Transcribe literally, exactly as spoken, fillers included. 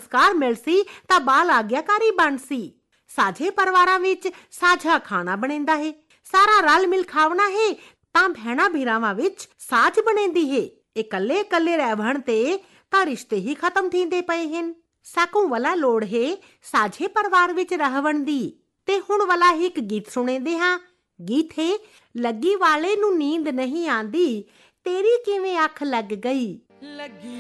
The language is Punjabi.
ਸੰਸਕਾਰ ਮਿਲ ਸੀ ਤਾਂ ਬਾਲ ਆਗਿਆਕਾਰੀ ਬਣ ਸੀ। ਸਾਂਝੇ ਪਰਿਵਾਰਾਂ ਵਿੱਚ ਸਾਂਝਾ ਖਾਣਾ ਬਣਦਾ ਹੈ, ਸਾਰਾ ਰਲ ਮਿਲ ਖਾਵਣਾ ਹੈ ਤਾਂ ਭੈਣਾਂ ਭਰਾਵਾਂ ਵਿੱਚ ਸਾਂਝ ਬਣਦੀ ਹੈ। ਇਕੱਲੇ ਇਕੱਲੇ ਰਹਿਣ ਤੇ ਤਾਂ ਰਿਸ਼ਤੇ ਹੀ ਖਤਮ ਥੀਂਦੇ ਪਏ ਹਨ। ਸਾਕੂ ਵਾਲਾ ਲੋੜ ਹੈ ਸਾਂਝੇ ਪਰਿਵਾਰ ਵਿੱਚ ਰਹਿਣ ਦੀ। ਤੇ ਹੁਣ ਵਾਲਾ ਇੱਕ ਗੀਤ ਸੁਣਦੇ ਹਾਂ। ਗੀਤ ਹੈ, ਲੱਗੀ ਵਾਲੇ ਨੂੰ ਨੀਂਦ ਨਹੀਂ ਆਂਦੀ, ਤੇਰੀ ਕਿਵੇਂ ਅੱਖ ਲੱਗ ਗਈ। ਲੱਗੀ